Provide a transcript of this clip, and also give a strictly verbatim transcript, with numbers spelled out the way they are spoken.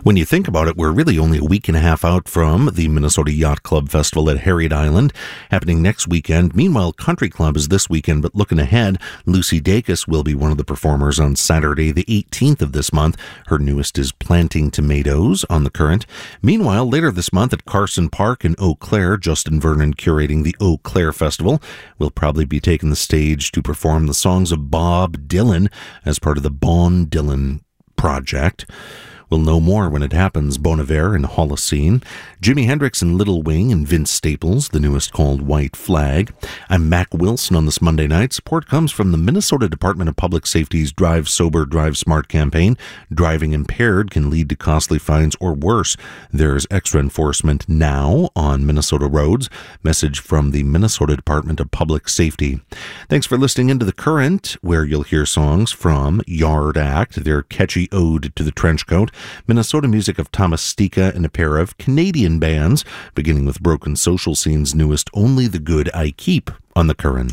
When you think about it, we're really only a week and a half out from the Minnesota Yacht Club Festival at Harriet Island, happening next weekend. Meanwhile, Country Club is this weekend, but looking ahead, Lucy Dacus will be one of the performers on Saturday, the eighteenth of this month. Her newest is Planting Tomatoes on the Current. Meanwhile, later this month at Carson Park in Eau Claire, Justin Vernon curating the Eau Claire Festival will probably be taking the stage to perform the songs of Bob Dylan as part of the Bon Dylan Project. We'll know more when it happens. Bon Iver and Holocene, Jimi Hendrix and Little Wing, and Vince Staples, the newest called White Flag. I'm Mac Wilson on this Monday night. Support comes from the Minnesota Department of Public Safety's Drive Sober, Drive Smart campaign. Driving impaired can lead to costly fines or worse. There's extra enforcement now on Minnesota roads. Message from the Minnesota Department of Public Safety. Thanks for listening into The Current, where you'll hear songs from Yard Act, their catchy ode to the trench coat, Minnesota music of Thomas Stika, and a pair of Canadian bands, beginning with Broken Social Scene's newest Only the Good I Keep on The Current.